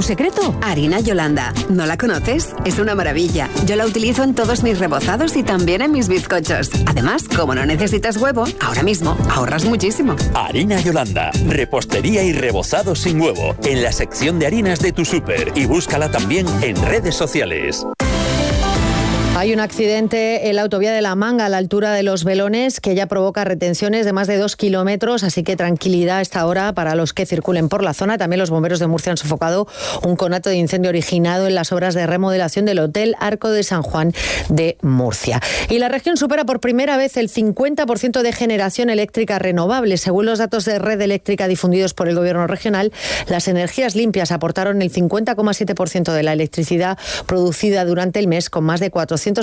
¿Tu secreto? Harina Yolanda. ¿No la conoces? Es una maravilla. Yo la utilizo en todos mis rebozados y también en mis bizcochos. Además, como no necesitas huevo, ahora mismo ahorras muchísimo. Harina Yolanda. Repostería y rebozado sin huevo. En la sección de harinas de tu súper. Y búscala también en redes sociales. Hay un accidente en la autovía de La Manga a la altura de Los Belones que ya provoca retenciones de más de 2 kilómetros, así que tranquilidad a esta hora para los que circulen por la zona. También los bomberos de Murcia han sofocado un conato de incendio originado en las obras de remodelación del Hotel Arco de San Juan de Murcia. Y la región supera por primera vez el 50% de generación eléctrica renovable. Según los datos de Red Eléctrica difundidos por el Gobierno regional, las energías limpias aportaron el 50,7% de la electricidad producida durante el mes, con más de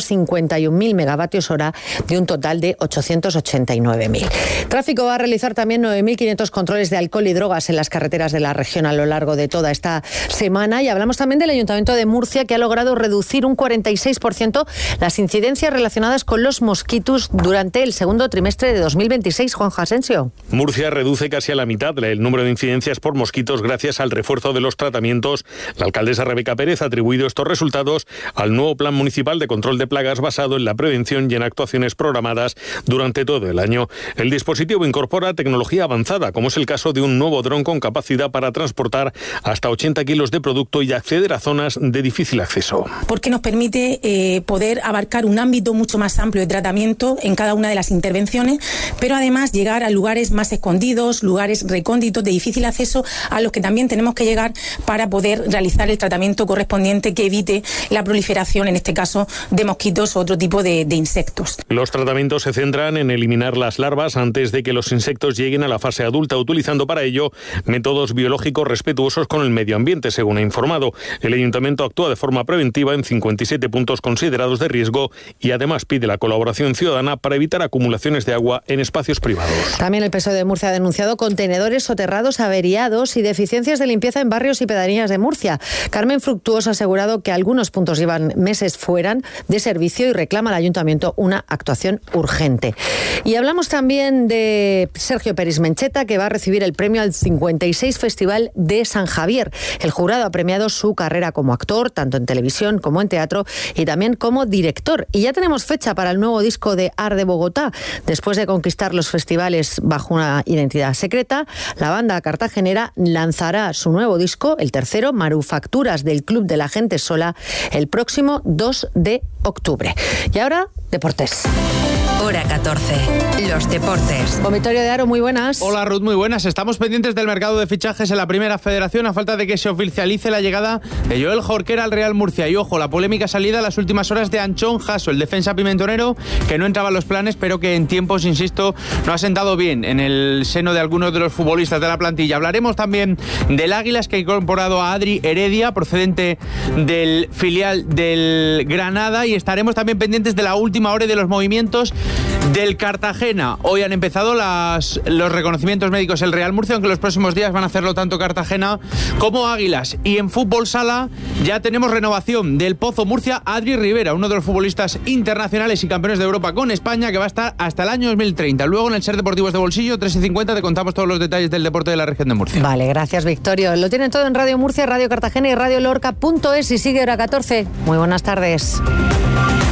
451.000 megavatios hora de un total de 889.000. Tráfico va a realizar también 9.500 controles de alcohol y drogas en las carreteras de la región a lo largo de toda esta semana. Y hablamos también del Ayuntamiento de Murcia, que ha logrado reducir un 46% las incidencias relacionadas con los mosquitos durante el segundo trimestre de 2026. Juan Asensio. Murcia reduce casi a la mitad el número de incidencias por mosquitos gracias al refuerzo de los tratamientos. La alcaldesa Rebeca Pérez ha atribuido estos resultados al nuevo Plan Municipal de Control de Plagas basado en la prevención y en actuaciones programadas durante todo el año. El dispositivo incorpora tecnología avanzada, como es el caso de un nuevo dron con capacidad para transportar hasta 80 kilos de producto y acceder a zonas de difícil acceso. Porque nos permite poder abarcar un ámbito mucho más amplio de tratamiento en cada una de las intervenciones, pero además llegar a lugares más escondidos, lugares recónditos de difícil acceso, a los que también tenemos que llegar para poder realizar el tratamiento correspondiente que evite la proliferación, en este caso, de mosquitos o otro tipo de insectos. Los tratamientos se centran en eliminar las larvas antes de que los insectos lleguen a la fase adulta, utilizando para ello métodos biológicos respetuosos con el medio ambiente, según ha informado. El Ayuntamiento actúa de forma preventiva en 57 puntos considerados de riesgo y además pide la colaboración ciudadana para evitar acumulaciones de agua en espacios privados. También el PSOE de Murcia ha denunciado contenedores soterrados averiados y deficiencias de limpieza en barrios y pedanías de Murcia. Carmen Fructuoso ha asegurado que algunos puntos llevan meses fuera de servicio y reclama al Ayuntamiento una actuación urgente. Y hablamos también de Sergio Peris Mencheta, que va a recibir el premio al 56 Festival de San Javier. El jurado ha premiado su carrera como actor, tanto en televisión como en teatro, y también como director. Y ya tenemos fecha para el nuevo disco de Ar de Bogotá. Después de conquistar los festivales bajo una identidad secreta, la banda cartagenera lanzará su nuevo disco, el tercero, Manufacturas del Club de la Gente Sola, el próximo 2 de octubre. Y ahora, deportes. Hora 14. Los deportes. Con Vittorio de Aro, muy buenas. Hola Ruth, muy buenas. Estamos pendientes del mercado de fichajes en la Primera Federación a falta de que se oficialice la llegada de Joel Jorquera al Real Murcia. Y ojo, la polémica salida en las últimas horas de Anchón Jasso, el defensa pimentonero, que no entraba en los planes, pero que en tiempos, insisto, no ha sentado bien en el seno de algunos de los futbolistas de la plantilla. Hablaremos también del Águilas, que ha incorporado a Adri Heredia, procedente del filial del Granada, y estaremos también pendientes de la última hora y de los movimientos del Cartagena. Hoy han empezado los reconocimientos médicos el Real Murcia, aunque los próximos días van a hacerlo tanto Cartagena como Águilas. Y en fútbol sala ya tenemos renovación del Pozo Murcia. Adri Rivera, uno de los futbolistas internacionales y campeones de Europa con España, que va a estar hasta el año 2030. Luego en el Ser Deportivos de Bolsillo, 3:50, te contamos todos los detalles del deporte de la región de Murcia. Vale, gracias Victorio. Lo tienen todo en Radio Murcia, Radio Cartagena y Radio Lorca.es, y sigue Hora 14. Muy buenas tardes.